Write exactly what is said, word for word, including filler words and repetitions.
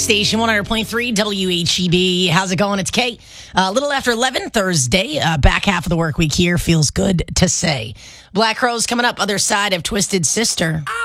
Station one hundred point three W H E B. How's it going? It's Kate. A little after eleven Thursday. Uh, back half of the work week here. Feels good to say. Black Crowes coming up. Other side of Twisted Sister.